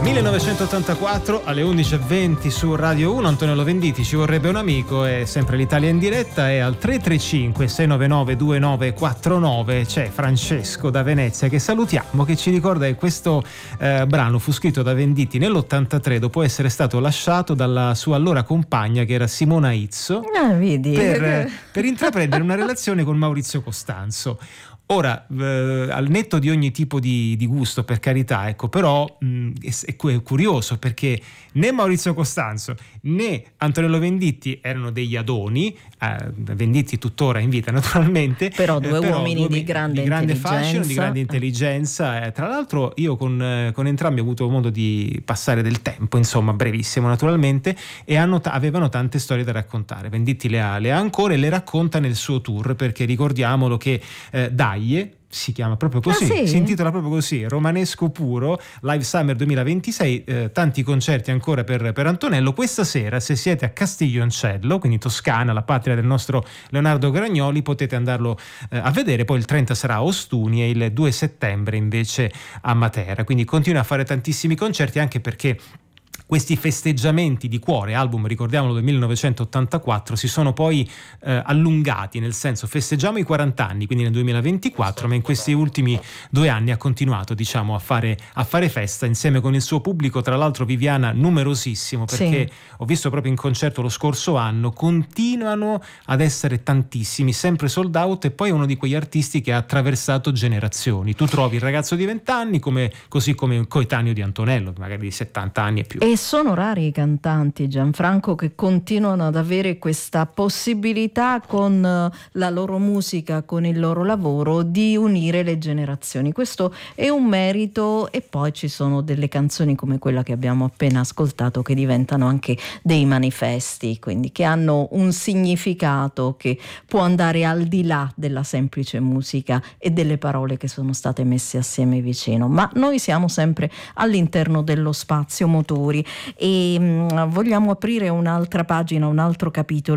1984 alle 11:20 su Radio 1. Antonello Venditti, Ci vorrebbe un amico, è sempre l'Italia in diretta, e al 335 699 2949 c'è Francesco da Venezia, che salutiamo, che ci ricorda che questo brano fu scritto da Venditti nell'83 dopo essere stato lasciato dalla sua allora compagna, che era Simona Izzo, vedi. per intraprendere una relazione con Maurizio Costanzo. Ora, al netto di ogni tipo di gusto, per carità, ecco, però è curioso, perché né Maurizio Costanzo né Antonello Venditti erano degli adoni, Venditti tuttora in vita naturalmente, però due uomini di grande fascino, di grande intelligenza. Tra l'altro io con entrambi ho avuto modo di passare del tempo, insomma brevissimo naturalmente, e avevano tante storie da raccontare. Venditti le ha ancora e le racconta nel suo tour, perché ricordiamolo che si chiama proprio così, sì? Si intitola proprio così, Romanesco Puro, Live Summer 2026, tanti concerti ancora per Antonello. Questa sera, se siete a Castiglioncello, quindi Toscana, la patria del nostro Leonardo Gragnoli, potete andarlo a vedere. Poi il 30 sarà a Ostuni e il 2 settembre invece a Matera, quindi continua a fare tantissimi concerti, anche perché questi festeggiamenti di Cuore, album, ricordiamolo, del 1984, si sono poi allungati, nel senso festeggiamo i 40 anni, quindi nel 2024, ma in questi ultimi 2 anni ha continuato, diciamo, a fare festa insieme con il suo pubblico, tra l'altro Viviana numerosissimo, perché ho visto proprio in concerto lo scorso anno, continuano ad essere tantissimi, sempre sold out, e poi è uno di quegli artisti che ha attraversato generazioni. Tu trovi il ragazzo di 20 anni così come un coetaneo di Antonello, magari di 70 anni e più. E sono rari i cantanti, Gianfranco, che continuano ad avere questa possibilità con la loro musica, con il loro lavoro, di unire le generazioni. Questo è un merito, e poi ci sono delle canzoni come quella che abbiamo appena ascoltato che diventano anche dei manifesti, quindi che hanno un significato che può andare al di là della semplice musica e delle parole che sono state messe assieme vicino. Ma noi siamo sempre all'interno dello spazio motori, e vogliamo aprire un'altra pagina, un altro capitolo